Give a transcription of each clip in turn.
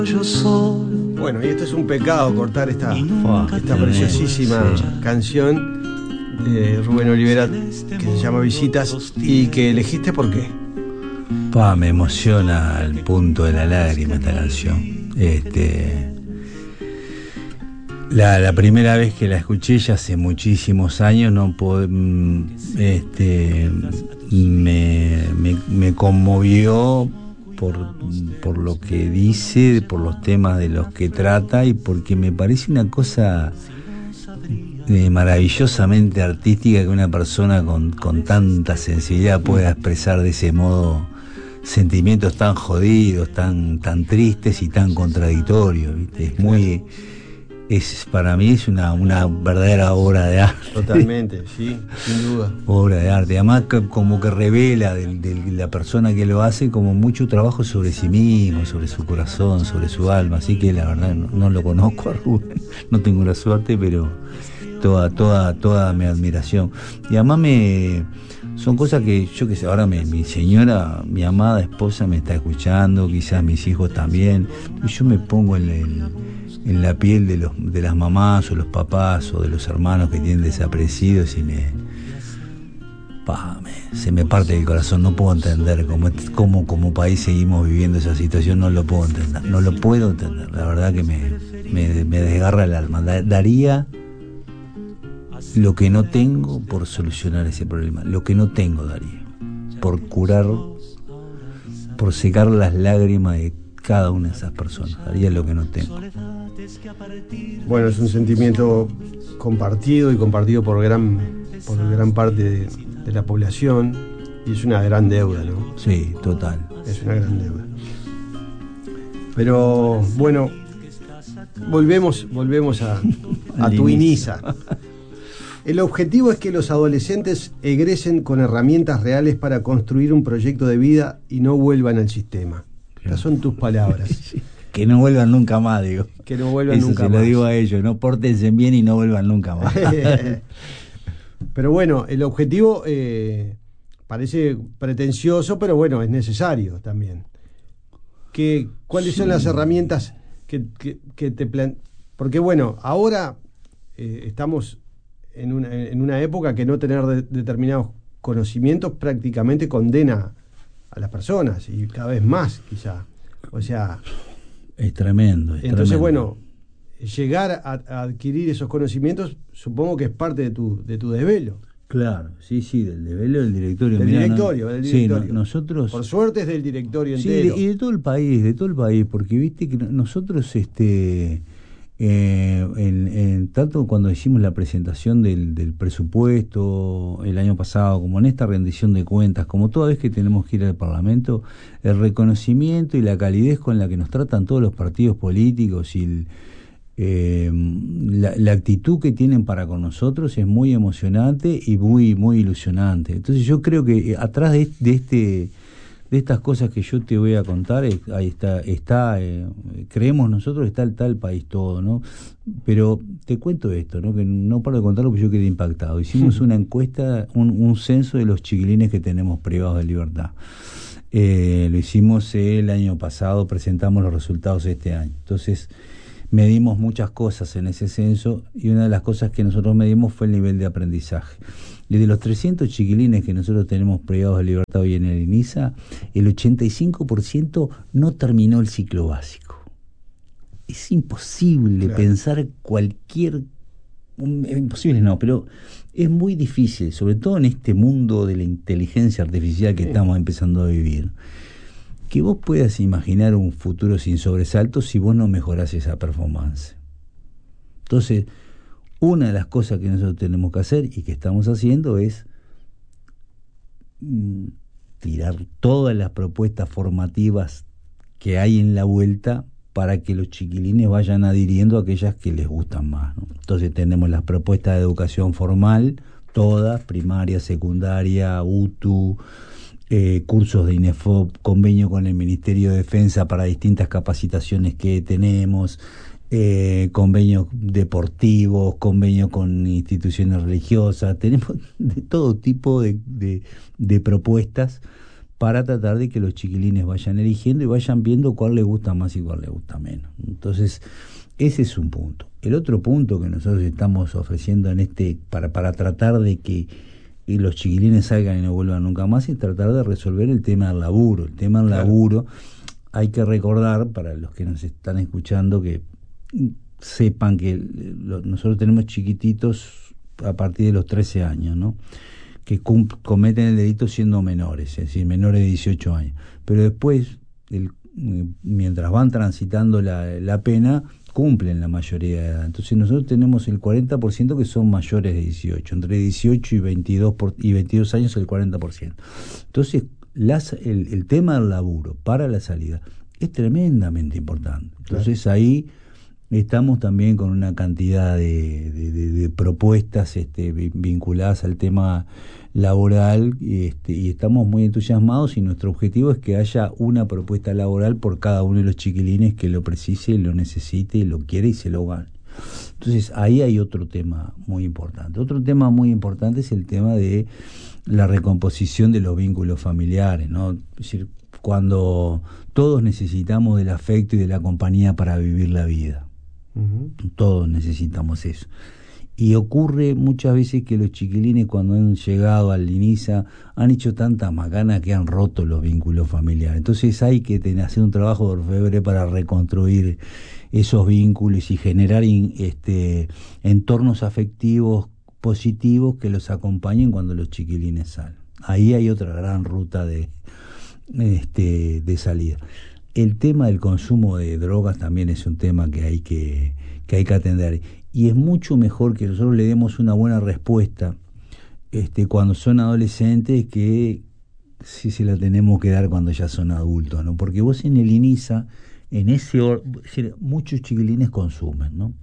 Bueno, y esto es un pecado cortar esta preciosísima canción de Rubén Olivera que se llama Visitas y que elegiste ¿por qué? Me emociona al punto de la lágrima esta canción. La primera vez que la escuché ya hace muchísimos años me conmovió por lo que dice, por los temas de los que trata y porque me parece una cosa maravillosamente artística que una persona con tanta sensibilidad pueda expresar de ese modo sentimientos tan jodidos, tan tristes y tan contradictorios, ¿viste? Para mí es una verdadera obra de arte. Totalmente, sí, sin duda. Obra de arte. Además, como que revela de la persona que lo hace como mucho trabajo sobre sí mismo, sobre su corazón, sobre su alma. Así que la verdad no lo conozco a Rubén, no tengo la suerte, pero toda mi admiración. Y además son cosas que yo que sé, ahora mi señora, mi amada esposa me está escuchando, quizás mis hijos también, y yo me pongo en la piel de las mamás o los papás o de los hermanos que tienen desaparecidos y se me parte el corazón. No puedo entender cómo como país seguimos viviendo esa situación. No lo puedo entender, la verdad que me desgarra el alma. Daría lo que no tengo por solucionar ese problema, lo que no tengo daría por curar, por secar las lágrimas de cada una de esas personas, daría lo que no tengo. Bueno, es un sentimiento compartido por gran parte de la población y es una gran deuda, ¿no? Sí, total. Es una gran deuda. Pero bueno, volvemos a tu Inisa. El objetivo es que los adolescentes egresen con herramientas reales para construir un proyecto de vida y no vuelvan al sistema. Estas son tus palabras. Que no vuelvan nunca más, digo. Que no vuelvan eso nunca se más. Lo digo a ellos, no pórtense bien y no vuelvan nunca más. Pero bueno, el objetivo parece pretencioso, pero bueno, es necesario también. ¿Cuáles son las herramientas que te plantean? Porque bueno, ahora estamos en una época que no tener determinados conocimientos prácticamente condena a las personas, y cada vez más quizá. O sea, es tremendo. Entonces, bueno, llegar a adquirir esos conocimientos supongo que es parte de tu desvelo. Claro, sí, del desvelo del directorio. Del directorio. Sí, nosotros... Por suerte es del directorio entero. Sí, y de todo el país, porque viste que nosotros tanto cuando hicimos la presentación del presupuesto el año pasado, como en esta rendición de cuentas, como toda vez que tenemos que ir al Parlamento, el reconocimiento y la calidez con la que nos tratan todos los partidos políticos y la actitud que tienen para con nosotros es muy emocionante y muy, muy ilusionante. Entonces yo creo que atrás de estas cosas que yo te voy a contar, ahí está creemos nosotros, está el país todo, ¿no? Pero te cuento esto, ¿no? Que no paro de contarlo porque yo quedé impactado. Hicimos una encuesta, un censo de los chiquilines que tenemos privados de libertad. Lo hicimos el año pasado, presentamos los resultados este año. Entonces, medimos muchas cosas en ese censo y una de las cosas que nosotros medimos fue el nivel de aprendizaje. Y de los 300 chiquilines que nosotros tenemos privados de libertad hoy en el INISA, el 85% no terminó el ciclo básico. Es imposible pensar imposible no, pero es muy difícil, sobre todo en este mundo de la inteligencia artificial que estamos empezando a vivir, que vos puedas imaginar un futuro sin sobresaltos si vos no mejorás esa performance. Entonces, una de las cosas que nosotros tenemos que hacer y que estamos haciendo es tirar todas las propuestas formativas que hay en la vuelta para que los chiquilines vayan adhiriendo a aquellas que les gustan más, ¿no? Entonces tenemos las propuestas de educación formal, todas, primaria, secundaria, UTU, cursos de INEFOP, convenio con el Ministerio de Defensa para distintas capacitaciones que tenemos, convenios deportivos, convenios con instituciones religiosas, tenemos de todo tipo de propuestas para tratar de que los chiquilines vayan eligiendo y vayan viendo cuál les gusta más y cuál les gusta menos. Entonces, ese es un punto. El otro punto que nosotros estamos ofreciendo en para tratar de que los chiquilines salgan y no vuelvan nunca más, es tratar de resolver el tema del laburo. El tema del laburo, hay que recordar, para los que nos están escuchando, que sepan que nosotros tenemos chiquititos a partir de los 13 años, ¿no?, que cometen el delito siendo menores, es decir, menores de 18 años. Pero después, mientras van transitando la pena, cumplen la mayoría de edad. Entonces nosotros tenemos el 40% que son mayores de 18, entre 18 y 22 años el 40%. Entonces el tema del laburo para la salida es tremendamente importante. Entonces ahí estamos también con una cantidad de propuestas vinculadas al tema laboral y estamos muy entusiasmados, y nuestro objetivo es que haya una propuesta laboral por cada uno de los chiquilines que lo precise, lo necesite, lo quiere y se lo gane. Entonces ahí hay otro tema muy importante. Otro tema muy importante es el tema de la recomposición de los vínculos familiares, ¿no? Es decir, cuando todos necesitamos del afecto y de la compañía para vivir la vida. Todos necesitamos eso. Y ocurre muchas veces que los chiquilines, cuando han llegado al INISA, han hecho tanta macana que han roto los vínculos familiares. Entonces hay que hacer un trabajo de orfebre para reconstruir esos vínculos y generar entornos afectivos positivos que los acompañen cuando los chiquilines salen. Ahí hay otra gran ruta de salida. El tema del consumo de drogas también es un tema que hay que atender, y es mucho mejor que nosotros le demos una buena respuesta cuando son adolescentes que si se la tenemos que dar cuando ya son adultos, ¿no? Porque vos en el INISA, muchos chiquilines consumen, ¿no?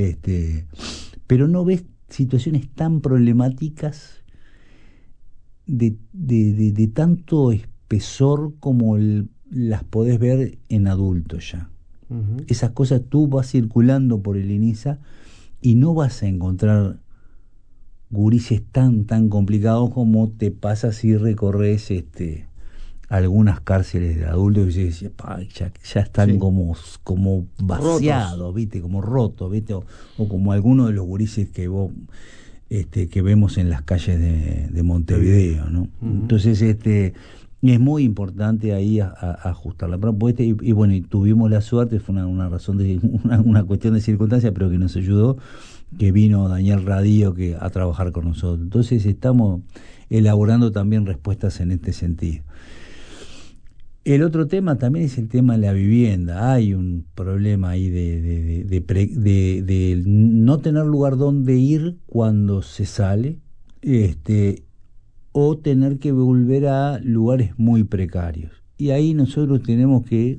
Pero no ves situaciones tan problemáticas de tanto espesor como las podés ver en adultos ya. Esas cosas tú vas circulando por el INISA y no vas a encontrar gurises tan complicados como te pasa si recorres algunas cárceles de adultos y dices, ya están como vaciados, rotos, ¿viste? Como rotos, ¿viste? O como algunos de los gurises que vos que vemos en las calles de Montevideo, ¿no? Entonces es muy importante ahí ajustar la propuesta y bueno, y tuvimos la suerte, fue una razón una cuestión de circunstancia, pero que nos ayudó, que vino Daniel Radío a trabajar con nosotros. Entonces estamos elaborando también respuestas en este sentido. El otro tema también es el tema de la vivienda. Hay un problema ahí de no tener lugar donde ir cuando se sale, o tener que volver a lugares muy precarios. Y ahí nosotros tenemos que,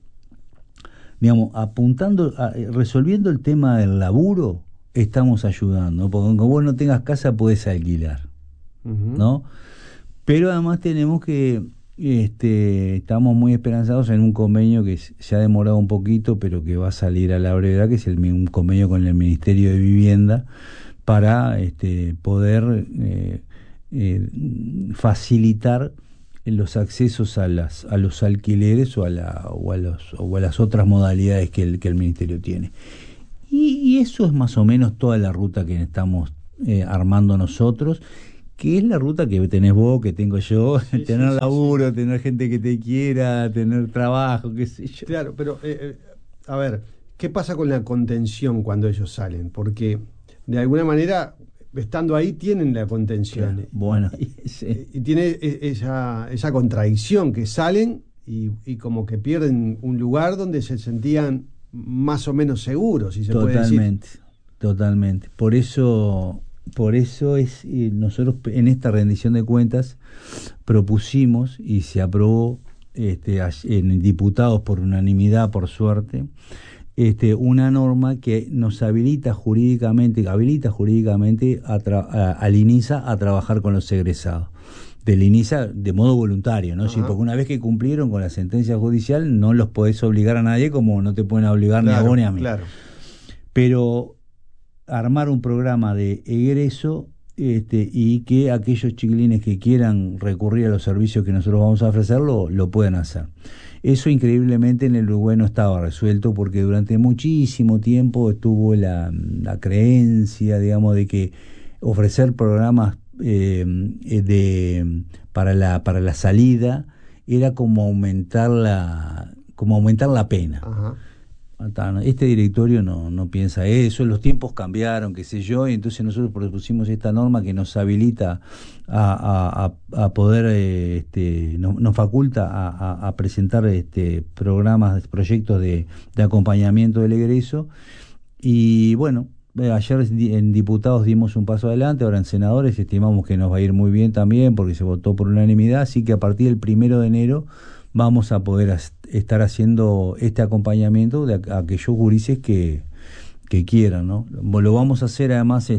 resolviendo el tema del laburo, estamos ayudando, porque aunque vos no tengas casa, podés alquilar, ¿no? Pero además tenemos que, estamos muy esperanzados en un convenio que se ha demorado un poquito, pero que va a salir a la brevedad, que es un convenio con el Ministerio de Vivienda, para poder facilitar los accesos a los alquileres o a las otras modalidades que el Ministerio tiene. Y eso es más o menos toda la ruta que estamos armando nosotros, que es la ruta que tenés vos, que tengo yo, tener laburo, tener gente que te quiera, tener trabajo, qué sé yo. Claro, pero a ver, ¿qué pasa con la contención cuando ellos salen? Porque de alguna manera, estando ahí, tienen la contención. Claro, bueno, y tiene esa contradicción, que salen y como que pierden un lugar donde se sentían más o menos seguros, si se puede decir. Totalmente. Por eso nosotros en esta rendición de cuentas propusimos y se aprobó en diputados por unanimidad, por suerte, una norma que nos habilita jurídicamente al INISA a trabajar con los egresados del INISA de modo voluntario, ¿no? Sí, porque una vez que cumplieron con la sentencia judicial no los podés obligar a nadie, como no te pueden obligar ni a vos ni a mí. Claro. Pero armar un programa de egreso y que aquellos chiquilines que quieran recurrir a los servicios que nosotros vamos a ofrecer lo puedan hacer. Eso increíblemente en el Uruguay no estaba resuelto, porque durante muchísimo tiempo estuvo la creencia, digamos, de que ofrecer programas para la salida era como aumentar la pena. Ajá. Este directorio no piensa eso, los tiempos cambiaron, qué sé yo, y entonces nosotros propusimos esta norma que nos habilita a poder, nos faculta a presentar proyectos de acompañamiento del egreso. Y bueno, ayer en diputados dimos un paso adelante, ahora en senadores estimamos que nos va a ir muy bien también, porque se votó por unanimidad, así que a partir del 1 de enero vamos a poder estar haciendo este acompañamiento de aquellos gurises que quieran, ¿no? Lo vamos a hacer además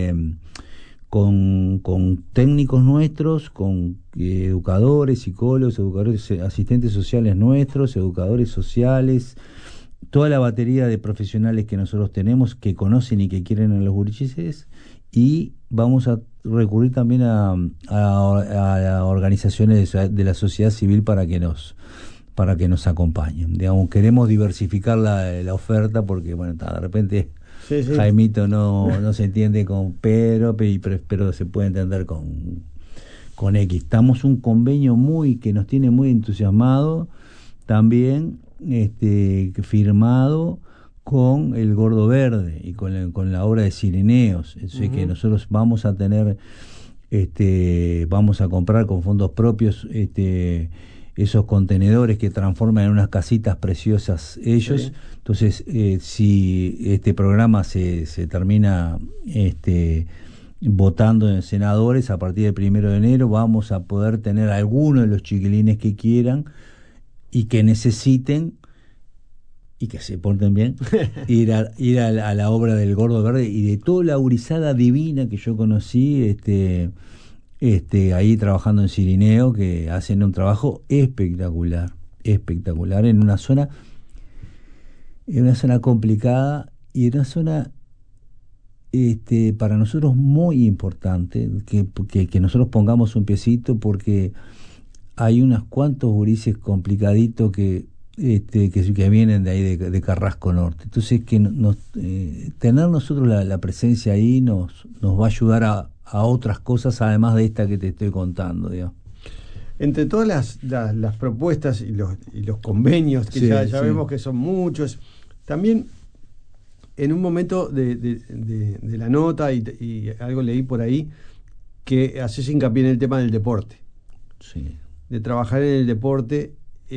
con técnicos nuestros, con educadores, psicólogos, educadores, asistentes sociales nuestros, educadores sociales, toda la batería de profesionales que nosotros tenemos, que conocen y que quieren a los gurises, y vamos a recurrir también a organizaciones de la sociedad civil para que nos acompañen. Digamos, queremos diversificar la oferta, porque bueno, de repente sí. Jaimito no se entiende con Pedro, pero se puede entender con X. Estamos un convenio que nos tiene muy entusiasmado también, firmado con el Gordo Verde y con la obra de Cirineos. Entonces, que nosotros vamos a tener, vamos a comprar con fondos propios esos contenedores que transforman en unas casitas preciosas ellos. Sí. Entonces, si este programa se termina votando en senadores, a partir del 1 de enero vamos a poder tener a algunos de los chiquilines que quieran y que necesiten y que se porten bien, ir a la obra del Gordo Verde y de toda la gurizada divina que yo conocí, ahí trabajando en Cirineo, que hacen un trabajo espectacular en una zona complicada y en una zona para nosotros muy importante, que nosotros pongamos un piecito, porque hay unos cuantos gurises complicaditos que vienen de ahí de Carrasco Norte. Entonces, tener nosotros la presencia ahí nos va a ayudar a otras cosas, además de esta que te estoy contando, digamos. Entre todas las propuestas y los convenios, que ya vemos que son muchos, también en un momento de la nota, y algo leí por ahí, que haces hincapié en el tema del deporte. Sí. De trabajar en el deporte,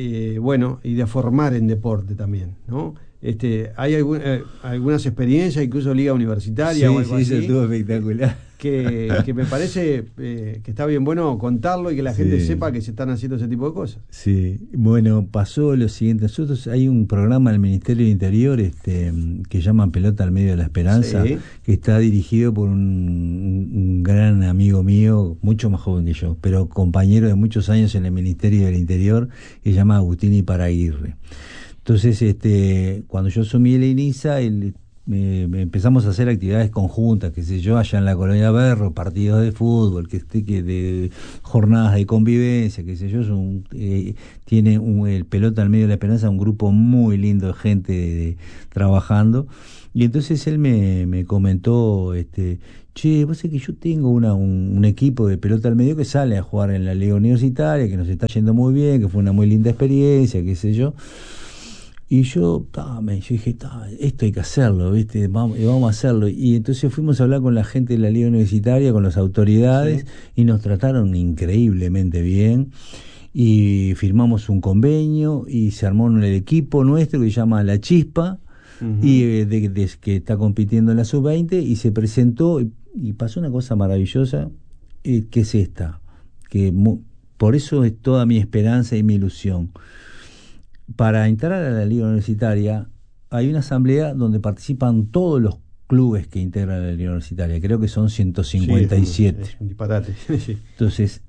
y de formar en deporte también, ¿no? Hay algunas experiencias, incluso liga universitaria o algo así. Sí, eso estuvo espectacular. Que me parece que está bien bueno contarlo y que la gente sepa que se están haciendo ese tipo de cosas. Sí, bueno, pasó lo siguiente. Nosotros hay un programa del Ministerio del Interior que llaman Pelota al Medio de la Esperanza, que está dirigido por un gran amigo mío, mucho más joven que yo, pero compañero de muchos años en el Ministerio del Interior, que se llama Agustín Iparaguirre. Entonces, cuando yo asumí el INISA, empezamos a hacer actividades conjuntas, qué sé yo, allá en la Colonia Berro, partidos de fútbol, de jornadas de convivencia, qué sé yo. Tiene el Pelota al Medio de la Esperanza, un grupo muy lindo de gente trabajando. Y entonces él me comentó, che, vos sabés que yo tengo un equipo de pelota al medio que sale a jugar en la liga universitaria, que nos está yendo muy bien, que fue una muy linda experiencia, qué sé yo. Y yo dije, esto hay que hacerlo, ¿viste? Vamos a hacerlo. Y entonces fuimos a hablar con la gente de la liga universitaria, con las autoridades, y nos trataron increíblemente bien. Y firmamos un convenio y se armó el equipo nuestro que se llama La Chispa, y que está compitiendo en la sub-20, y se presentó y pasó una cosa maravillosa, que es esta, por eso es toda mi esperanza y mi ilusión. Para entrar a la liga universitaria hay una asamblea donde participan todos los clubes que integran la liga universitaria, creo que son 157. Es un disparate. Entonces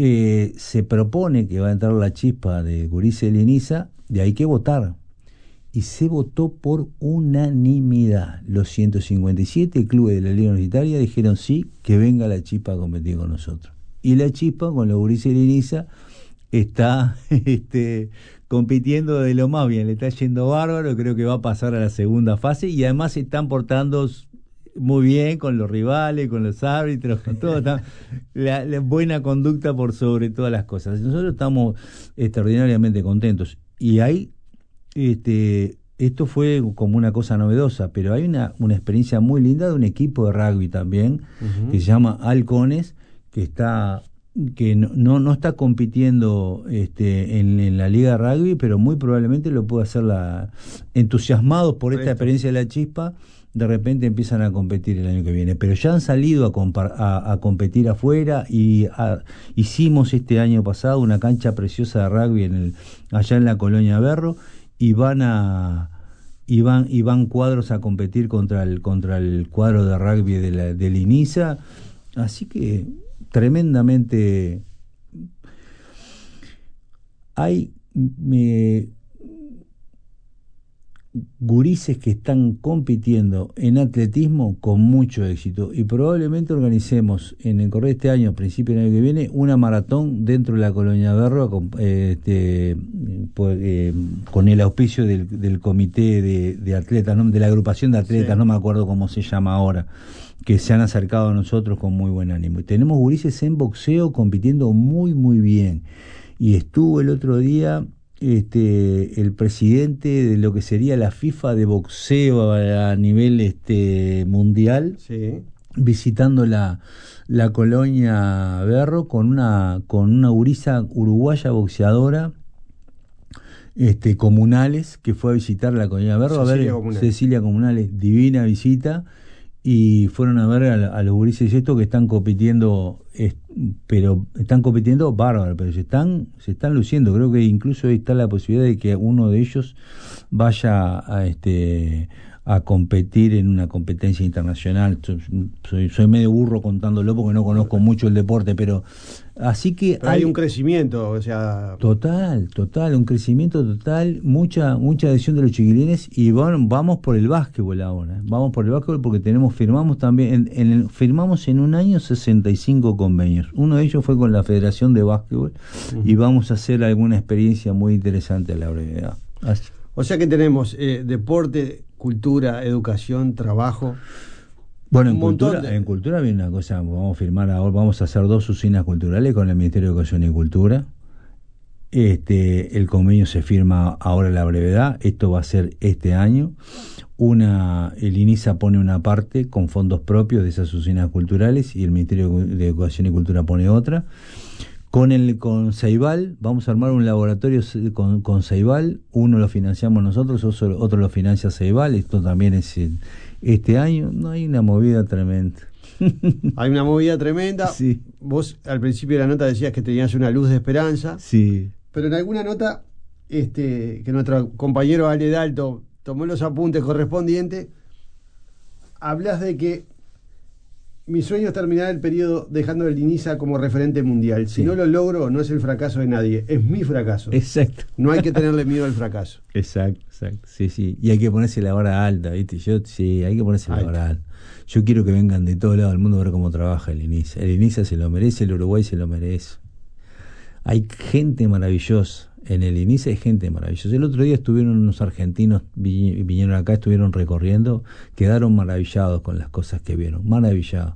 se propone que va a entrar La Chispa de Gurises del INISA, de ahí que votar. y se votó por unanimidad. Los 157 clubes de la Liga Universitaria dijeron sí, que venga la Chispa a competir con nosotros. Y la Chispa, con los gurises de Liniza, está compitiendo de lo más bien, le está yendo bárbaro, creo que va a pasar a la segunda fase y además se están portando muy bien con los rivales, con los árbitros, con todo, la buena conducta por sobre todas las cosas. Nosotros estamos extraordinariamente contentos y hay esto fue como una cosa novedosa, pero hay una experiencia muy linda de un equipo de rugby también, que se llama Halcones, que no está compitiendo en la Liga de Rugby, pero muy probablemente lo puede hacer entusiasmados por esta experiencia de la Chispa, de repente empiezan a competir el año que viene, pero ya han salido a competir afuera y hicimos este año pasado una cancha preciosa de rugby allá en la Colonia Berro, y van cuadros a competir contra el cuadro de rugby del INISA, así que tremendamente hay gurises que están compitiendo en atletismo con mucho éxito y probablemente organicemos en el correr de este año, a principio del año que viene, una maratón dentro de la Colonia Berro con el auspicio del comité de atletas, ¿no? De la agrupación de atletas, sí. No me acuerdo cómo se llama ahora, que se han acercado a nosotros con muy buen ánimo. Y tenemos gurises en boxeo compitiendo muy muy bien, y estuvo el otro día el presidente de lo que sería la FIFA de boxeo a nivel mundial, sí, visitando la Colonia Berro con una gurisa uruguaya boxeadora Comunales, que fue a visitar la Colonia Berro, Cecilia Comunales, divina visita, y fueron a ver a los gurises estos que están compitiendo, pero están compitiendo bárbaro, pero se están luciendo. Creo que incluso está la posibilidad de que uno de ellos vaya a competir en una competencia internacional. Soy medio burro contándolo porque no conozco mucho el deporte, pero así que hay un crecimiento, o sea, total, un crecimiento total, mucha adhesión de los chiquilines, y vamos por el básquetbol ahora. Vamos por el básquetbol porque firmamos también firmamos en un año 65 convenios. Uno de ellos fue con la Federación de Básquetbol, y vamos a hacer alguna experiencia muy interesante a la brevedad. O sea que tenemos deporte, cultura, educación, trabajo. Bueno, en cultura viene una cosa, vamos a firmar ahora, vamos a hacer 2 usinas culturales con el Ministerio de Educación y Cultura. El convenio se firma ahora a la brevedad, esto va a ser este año. El INISA pone una parte con fondos propios de esas usinas culturales y el Ministerio de Educación y Cultura pone otra. Con Ceibal vamos a armar un laboratorio con Ceibal, uno lo financiamos nosotros, otro lo financia Ceibal, esto también es este año. No, hay una movida tremenda. Hay una movida tremenda. Sí. Vos al principio de la nota decías que tenías una luz de esperanza. Sí. Pero en alguna nota que nuestro compañero Ale Dalto tomó los apuntes correspondientes, hablas de que mi sueño es terminar el periodo dejando el INISA como referente mundial. Si no lo logro, no es el fracaso de nadie, es mi fracaso. Exacto. No hay que tenerle miedo al fracaso. Exacto. Sí. Y hay que ponerse la vara alta, ¿viste? Hay que ponerse la vara alta. Yo quiero que vengan de todo lado del mundo a ver cómo trabaja el INISA. El INISA se lo merece, el Uruguay se lo merece. Hay gente maravillosa. En el INISA hay gente maravillosa. El otro día estuvieron unos argentinos, vinieron acá, estuvieron recorriendo, quedaron maravillados con las cosas que vieron, maravillados.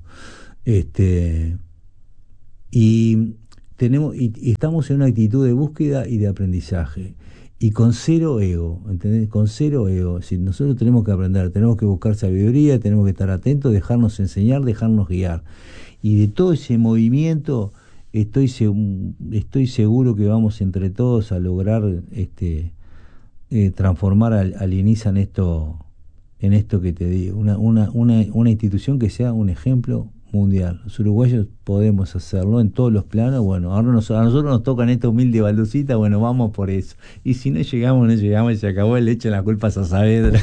Y estamos en una actitud de búsqueda y de aprendizaje, y con cero ego, ¿entendés? Con cero ego. Si nosotros tenemos que aprender, tenemos que buscar sabiduría, tenemos que estar atentos, dejarnos enseñar, dejarnos guiar. Y de todo ese movimiento estoy seguro que vamos entre todos a lograr transformar al INISA en esto que te digo, una institución que sea un ejemplo mundial. Los uruguayos podemos hacerlo en todos los planos. Bueno, ahora a nosotros nos toca en esta humilde baldosita, bueno, vamos por eso. Y si no llegamos y se acabó, le echan las culpas a Saavedra.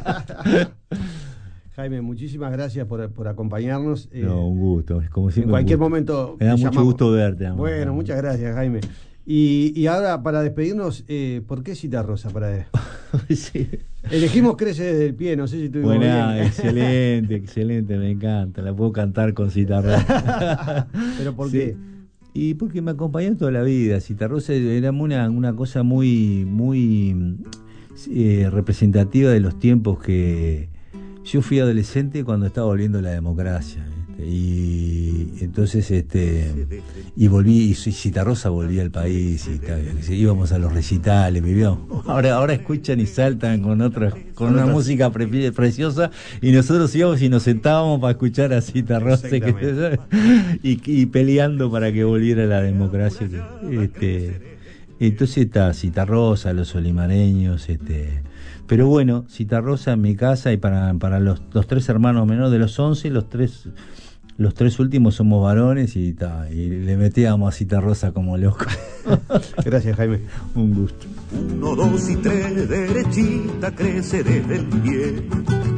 Jaime, muchísimas gracias por acompañarnos. Un gusto, como siempre. En cualquier momento. Me da mucho gusto verte. Bueno, muchas gracias, Jaime. Y ahora, para despedirnos, ¿por qué Citarrosa? Sí. Elegimos Crece desde el pie, no sé si tuvimos bien. Excelente, me encanta. La puedo cantar con Citarrosa. ¿Pero por sí. qué? Y porque me acompañó toda la vida. Citarrosa era una cosa muy representativa de los tiempos que yo fui adolescente cuando estaba volviendo la democracia. Y entonces y volví, y Citarrosa volvía al país y íbamos a los recitales, vivíamos. Ahora escuchan y saltan con una música preciosa, y nosotros íbamos y nos sentábamos para escuchar a Citarrosa y peleando para que volviera la democracia. Entonces está Citarrosa, los olimareños, pero bueno, Citarrosa en mi casa, y para los 3 hermanos menores de los 11, los 3 últimos somos varones, y le metíamos a Citarrosa como loco. Gracias, Jaime. Un gusto. 1, 2 y 3, derechita crece desde el pie.